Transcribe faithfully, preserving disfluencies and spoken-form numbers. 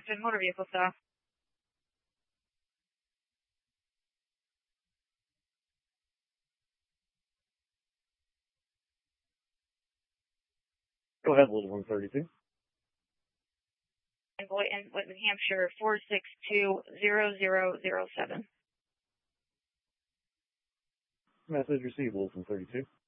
Motor vehicle stop. Go ahead, Little one thirty-two. In Boynton, New Hampshire, four six two zero zero zero seven. Message received, Wolf one thirty-two.